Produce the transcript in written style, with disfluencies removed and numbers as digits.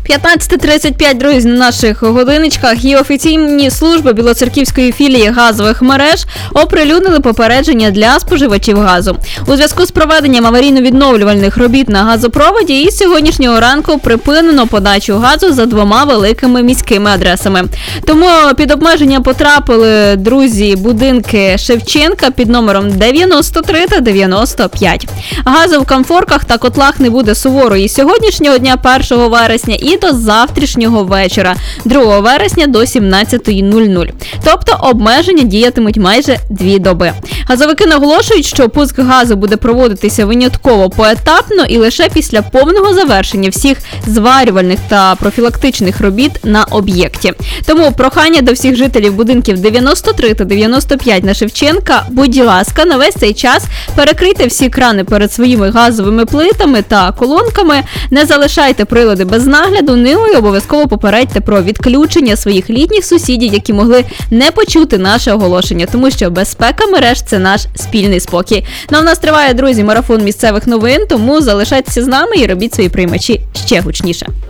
15:35, друзі, на наших годиночках, і офіційні служби Білоцерківської філії газових мереж оприлюднили попередження для споживачів газу. У зв'язку з проведенням аварійно-відновлювальних робіт на газопроводі із сьогоднішнього ранку припинено подачу газу за двома великими міськими адресами. Тому під обмеження потрапили, друзі, будинки Шевченка під номером 93 та 95. Газу в камфорках та котлах не буде суворо і сьогоднішнього дня 1 вересня і до завтрашнього вечора, 2 вересня до 17:00. Тобто обмеження діятимуть майже 2 доби. Газовики наголошують, що пуск газу буде проводитися винятково поетапно і лише після повного завершення всіх зварювальних та профілактичних робіт на об'єкті. Тому прохання до всіх жителів будинків 93 та 95 на Шевченка, будь ласка, на весь цей час перекрийте всі крани перед своїми газовими плитами та колонками, не залишайте прилади без нагляду, ну і обов'язково попередьте про відключення своїх літніх сусідів, які могли не почути наше оголошення, тому що безпека мереж – це наш спільний спокій. Ну а в нас триває, друзі, марафон місцевих новин, тому залишайтеся з нами і робіть свої приймачі ще гучніше.